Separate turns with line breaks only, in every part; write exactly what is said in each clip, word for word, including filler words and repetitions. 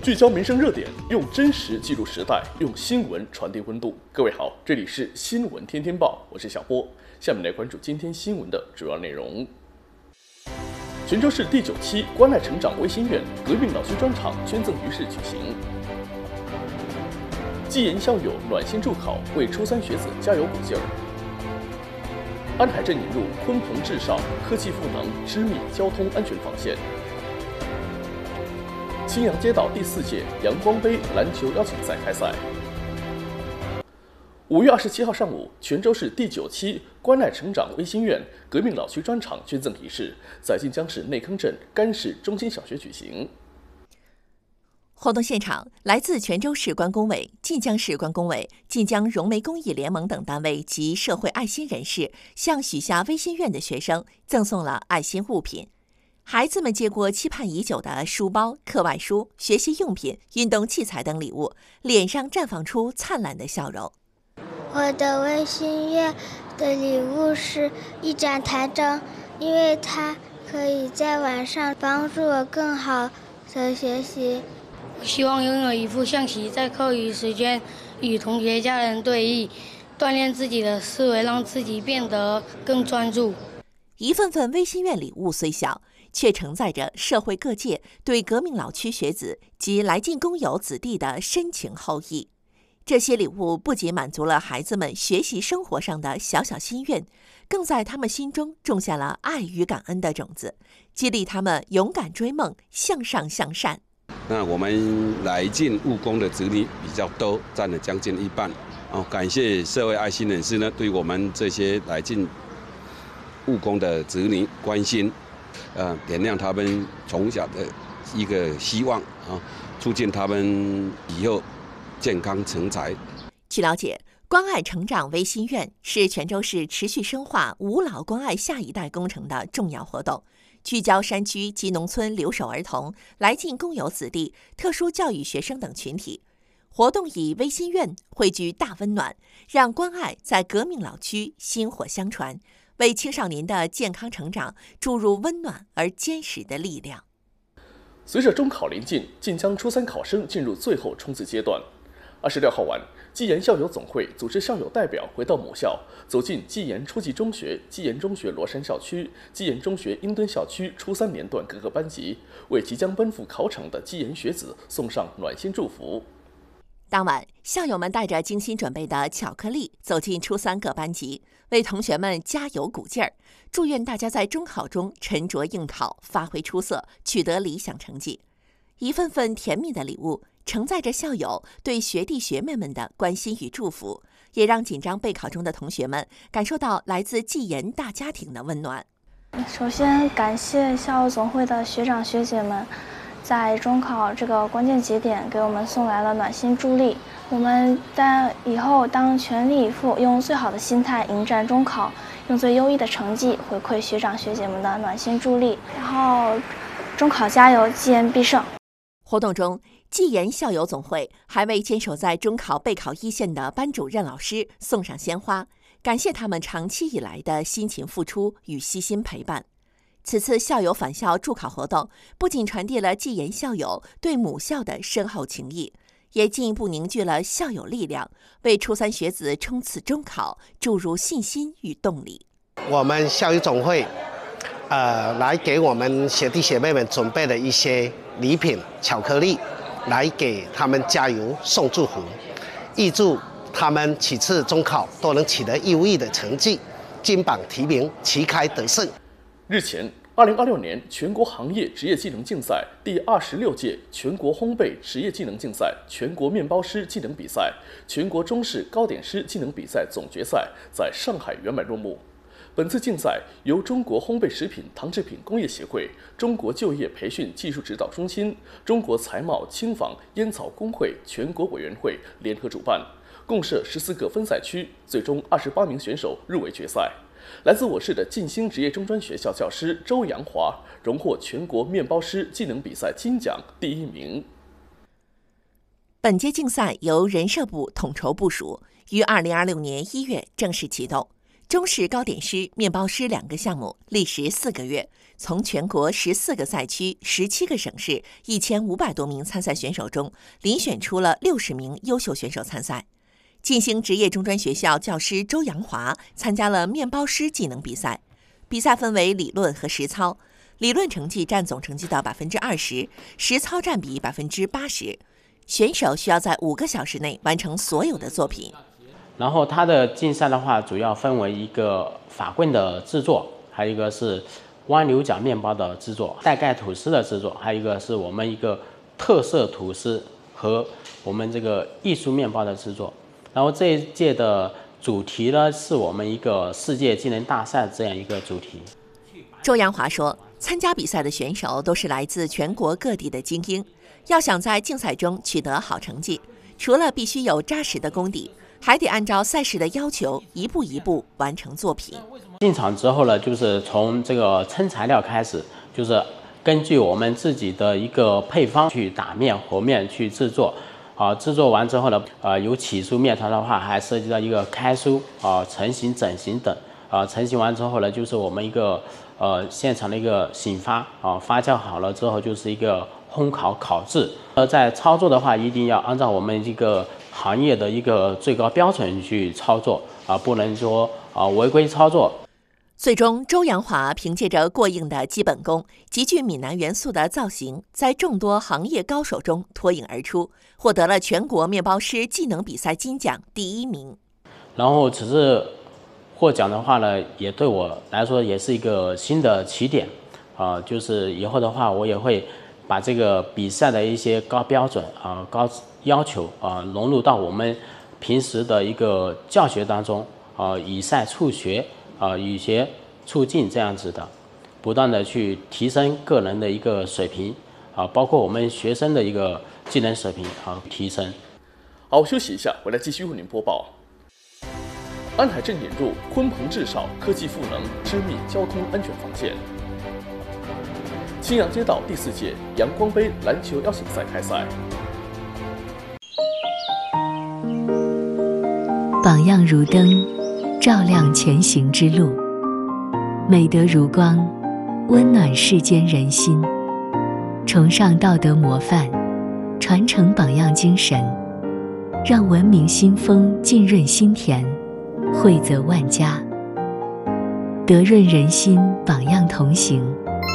聚焦民生热点，用真实记录时代，用新闻传递温度。各位好，这里是新闻天天报，我是小波。下面来关注今天新闻的主要内容。泉州市第九期关爱成长微心院革命老区专场捐赠仪式举行。技研校友暖心助考，为初三学子加油鼓劲儿。安海镇引入鲲鹏智少科技赋能织密交通安全防线。青阳街道第四届阳光杯篮球邀请赛开赛。五月二十七号上午，泉州市第九期关爱成长微心院革命老区专场捐赠仪式在晋江市内坑镇甘市中心小学举行。
活动现场，来自泉州市关工委、晋江市关工委、晋江融媒公益联盟等单位及社会爱心人士，向许下微心院的学生赠送了爱心物品。孩子们接过期盼已久的书包、课外书、学习用品、运动器材等礼物，脸上绽放出灿烂的笑容。
我的微心院的礼物是一盏台灯，因为它可以在晚上帮助我更好的学习。
我希望拥有一副象棋，在课余时间与同学、家人对弈，锻炼自己的思维，让自己变得更专注。
一份份微心院礼物虽小，却承载着社会各界对革命老区学子及来晋工友子弟的深情厚谊。这些礼物不仅满足了孩子们学习生活上的小小心愿，更在他们心中种下了爱与感恩的种子，激励他们勇敢追梦，向上向善。
那我们来晋务工的子女比较多，占了将近一半。哦，感谢社会爱心人士呢，对我们这些来晋务工的子女关心，呃，点亮他们从小的一个希望啊，促进他们以后健康成才。
据了解，关爱成长微心院是泉州市持续深化吾老关爱下一代工程的重要活动，聚焦山区及农村留守儿童、来晋工友子弟、特殊教育学生等群体。活动以微心院汇聚大温暖，让关爱在革命老区薪火相传，为青少年的健康成长注入温暖而坚实的力量。
随着中考临近，晋江初三考生进入最后冲刺阶段。二十六号晚，技研校友总会组织校友代表回到母校，走进技研初级中学、技研中学罗山校区、技研中学英墩校区初三年段各个班级，为即将奔赴考场的技研学子送上暖心祝福。
当晚，校友们带着精心准备的巧克力走进初三各班级，为同学们加油鼓劲儿，祝愿大家在中考中沉着应考，发挥出色，取得理想成绩。一份份甜蜜的礼物承载着校友对学弟学妹们的关心与祝福，也让紧张备考中的同学们感受到来自技研大家庭的温暖。
首先感谢校友总会的学长学姐们，在中考这个关键节点给我们送来了暖心助力。我们在以后当全力以赴，用最好的心态迎战中考，用最优异的成绩回馈学长学姐们的暖心助力。然后中考加油，技研必胜。
活动中，技研校友总会还为坚守在中考备考一线的班主任老师送上鲜花，感谢他们长期以来的辛勤付出与悉心陪伴。此次校友返校助考活动不仅传递了技研校友对母校的深厚情谊，也进一步凝聚了校友力量，为初三学子冲刺中考注入信心与动力。
我们校友总会呃，来给我们学弟学妹们准备了一些礼品、巧克力，来给他们加油送祝福，预祝他们此次中考都能取得优异的成绩，金榜题名，旗开得胜。
日前，二零二六年全国行业职业技能竞赛第二十六届全国烘焙职业技能竞赛、全国面包师技能比赛、全国中式糕点师技能比赛总决赛在上海圆满落幕。本次竞赛由中国烘焙食品糖制品工业协会、中国就业培训技术指导中心、中国财贸轻纺烟草工会全国委员会联合主办，共设十四个分赛区，最终二十八名选手入围决赛。来自我市的晋兴职业中专学校教师周阳华荣获全国面包师技能比赛金奖第一名。
本届竞赛由人社部统筹部署，于二零二六年一月正式启动。 中式糕点师、面包师两个项目历时四个月，从全国十四个赛区、十七个省市一千五百多名参赛选手中，遴选出了六十名优秀选手参赛。进兴职业中专学校教师周阳华参加了面包师技能比赛，比赛分为理论和实操，理论成绩占总成绩的百分之二十，实操占比百分之八十。选手需要在五个小时内完成所有的作品。
然后它的竞赛的话，主要分为一个法棍的制作，还有一个是弯牛角面包的制作，带盖吐司的制作，还有一个是我们一个特色吐司和我们这个艺术面包的制作。然后这一届的主题呢，是我们一个世界技能大赛这样一个主题。
周阳华说，参加比赛的选手都是来自全国各地的精英，要想在竞赛中取得好成绩，除了必须有扎实的功底，还得按照赛事的要求一步一步完成作品。
进场之后呢，就是从这个称材料开始，就是根据我们自己的一个配方去打面和面去制作。啊，制作完之后呢，呃，有起酥面团的话，还涉及到一个开酥啊、成型、整形等。啊，成型完之后呢，就是我们一个呃现场的一个醒发啊，发酵好了之后就是一个烘烤烤制。呃，在操作的话，一定要按照我们这个行业的一个最高标准去操作啊，不能说啊违规操作。
最终，周阳华凭借着过硬的基本功、极具闽南元素的造型，在众多行业高手中脱颖而出，获得了全国面包师技能比赛金奖第一名。
然后，此次获奖的话呢，也对我来说也是一个新的起点啊、呃，就是以后的话，我也会把这个比赛的一些高标准啊、呃、高要求啊、呃、融入到我们平时的一个教学当中啊、呃，以赛促学。啊，与学促进这样子的，不断的去提升个人的一个水平啊，包括我们学生的一个技能水平啊提升。
好，休息一下，回来继续为您播报。安海镇引入鲲鹏智少科技赋能织密交通安全防线。青阳街道第四届阳光杯篮球邀请赛开赛。
榜样如灯，照亮前行之路，美德如光，温暖世间人心，崇尚道德模范，传承榜样精神，让文明新风浸润心田，惠泽万家，德润人心，榜样同行。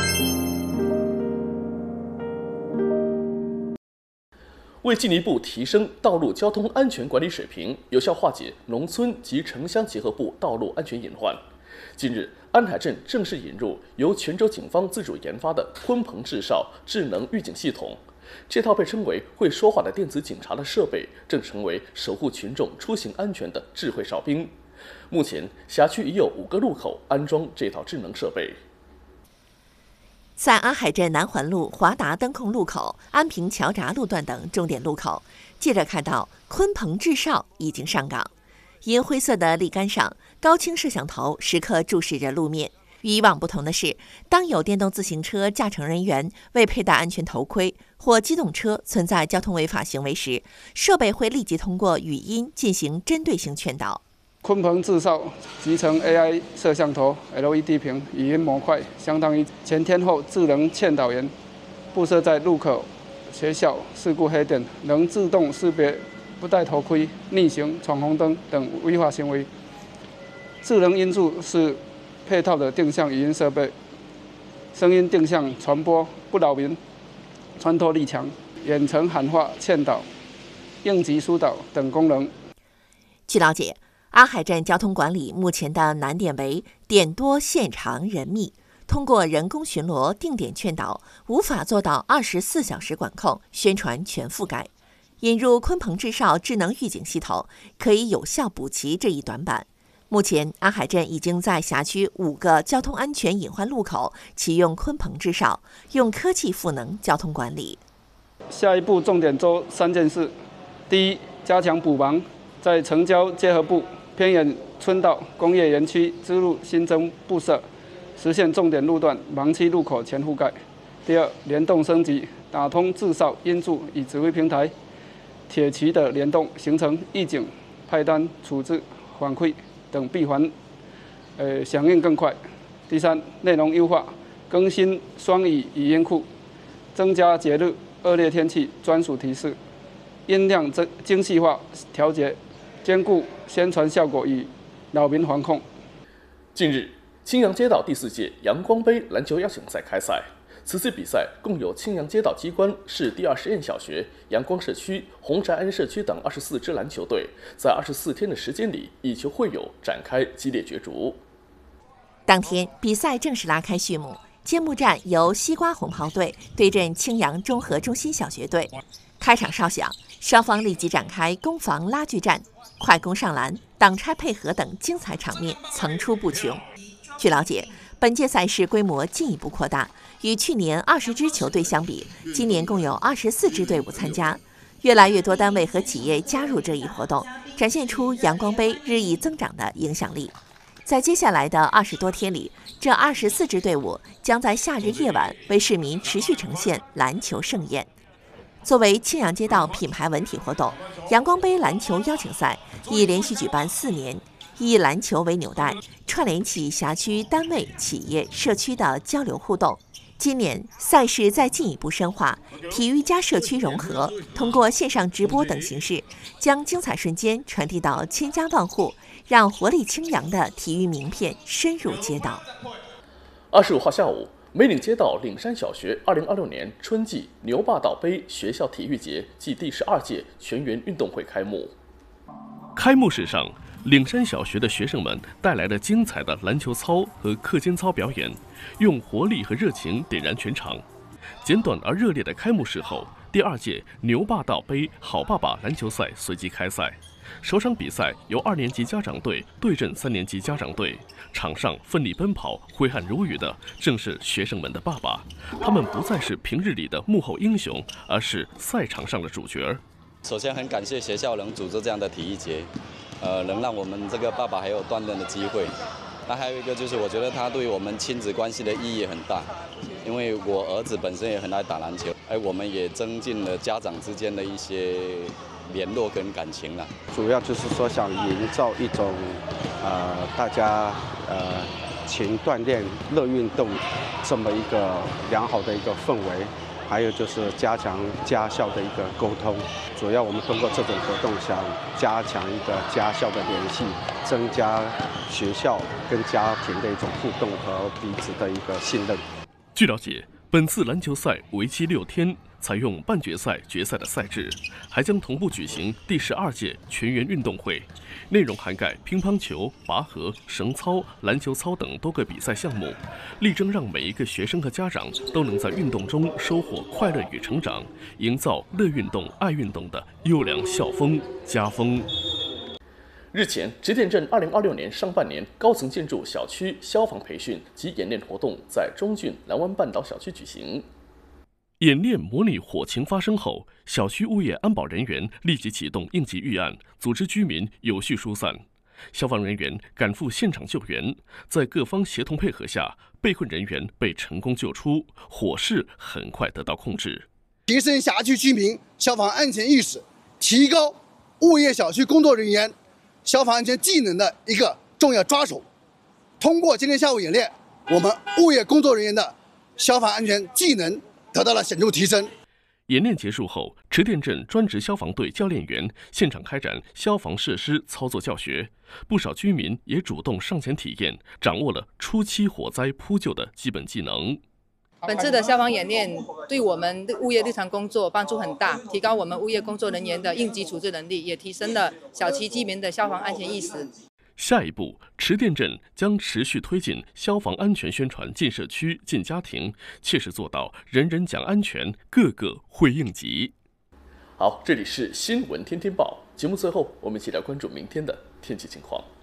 为进一步提升道路交通安全管理水平，有效化解农村及城乡结合部道路安全隐患，近日，安海镇正式引入由泉州警方自主研发的鲲鹏智少智能预警系统。这套被称为“会说话的电子警察”的设备，正成为守护群众出行安全的智慧哨兵。目前，辖区已有五个路口安装这套智能设备。
在安海镇南环路、华达灯控路口、安平桥闸路段等重点路口，记者看到鲲鹏智少已经上岗。银灰色的立杆上，高清摄像头时刻注视着路面。与以往不同的是，当有电动自行车驾乘人员未佩戴安全头盔或机动车存在交通违法行为时，设备会立即通过语音进行针对性劝导。
鲲鹏智少集成 A I 摄像头、L E D 屏、语音模块，相当于全天候智能劝导员，布设在路口、学校、事故黑点，能自动识别不戴头盔、逆行、闯红灯等违法行为。智能因素是配套的定向语音设备，声音定向传播不扰民，穿透力强，远程喊话劝导、应急疏导等功能。
据了解，安海镇交通管理目前的难点为点多线长人密，通过人工巡逻定点劝导，无法做到二十四小时管控、宣传全覆盖。引入鲲鹏智少智能预警系统，可以有效补齐这一短板。目前，安海镇已经在辖区五个交通安全隐患路口启用鲲鹏智少，用科技赋能交通管理。
下一步重点做三件事：第一，加强补盲，在城郊结合部、偏远村道、工业园区支路新增布设，实现重点路段盲区路口全覆盖。第二，联动升级，打通智少、音助与指挥平台、铁骑的联动，形成预警、派单、处置、反馈等闭环呃，响应更快。第三，内容优化，更新双语语音库，增加节日、恶劣天气专属提示，音量精精细化调节，兼顾宣传效果与扰民防控。
近日，青阳街道第四届阳光杯篮球邀请赛开赛。此次比赛共有青阳街道机关、市第二实验小学、阳光社区、红宅安社区等二十四支篮球队，在二十四天的时间里，以球会友，展开激烈角逐。
当天比赛正式拉开序幕，揭幕战由西瓜红袍队对阵青阳综合中心小学队。开场哨响，双方立即展开攻防拉锯战，快攻上篮、挡拆配合等精彩场面层出不穷。据了解，本届赛事规模进一步扩大，与去年二十支球队相比，今年共有二十四支队伍参加。越来越多单位和企业加入这一活动，展现出阳光杯日益增长的影响力。在接下来的二十多天里，这二十四支队伍将在夏日夜晚为市民持续呈现篮球盛宴。作为青阳街道品牌文体活动，阳光杯篮球邀请赛已连续举办四年。以篮球为纽带，串联起辖区单位、企业、社区的交流互动。今年赛事再进一步深化，体育加社区融合，通过线上直播等形式，将精彩瞬间传递到千家万户，让活力青阳的体育名片深入街道。
二十五号下午，梅岭街道岭山小学二零二六年春季牛霸道杯学校体育节暨第十二届全员运动会开幕。开幕式上，岭山小学的学生们带来了精彩的篮球操和课间操表演，用活力和热情点燃全场。简短而热烈的开幕式后，第二届牛霸道杯好爸爸篮球赛随即开赛。首场比赛由二年级家长队对阵三年级家长队，场上奋力奔跑、挥汗如雨的正是学生们的爸爸。他们不再是平日里的幕后英雄，而是赛场上的主角。
首先，很感谢学校能组织这样的体育节。呃，能让我们这个爸爸还有锻炼的机会。那还有一个就是，我觉得他对我们亲子关系的意义很大，因为我儿子本身也很爱打篮球，而我们也增进了家长之间的一些联络跟感情了。
主要就是说想营造一种呃大家呃勤锻炼、乐运动这么一个良好的一个氛围。还有就是加强家校的一个沟通，主要我们通过这种活动想加强一个家校的联系，增加学校跟家庭的一种互动和彼此的一个信任。
据了解，本次篮球赛为期六天，采用半决赛、决赛的赛制，还将同步举行第十二届全员运动会，内容涵盖乒乓球、拔河、绳操、篮球操等多个比赛项目，力争让每一个学生和家长都能在运动中收获快乐与成长，营造乐运动、爱运动的优良校风家风。日前，直电镇二零二六年上半年高层建筑小区消防培训及演练活动在中郡蓝湾半岛小区举行。演练模拟火情发生后，小区物业安保人员立即启动应急预案，组织居民有序疏散。消防人员赶赴现场救援，在各方协同配合下，被困人员被成功救出，火势很快得到控制。
提升辖区居民消防安全意识，提高物业小区工作人员消防安全技能的一个重要抓手。通过今天下午演练，我们物业工作人员的消防安全技能得到了显著提升。
演练结束后，池店镇专职消防队教练员现场开展消防设施操作教学，不少居民也主动上前体验，掌握了初期火灾扑救的基本技能。
本次的消防演练对我们的物业日常工作帮助很大，提高我们物业工作人员的应急处置能力，也提升了小区居民的消防安全意识。
下一步，池店镇将持续推进消防安全宣传进社区、进家庭，切实做到人人讲安全，个个会应急。好，这里是新闻天天报，节目最后我们一起来关注明天的天气情况。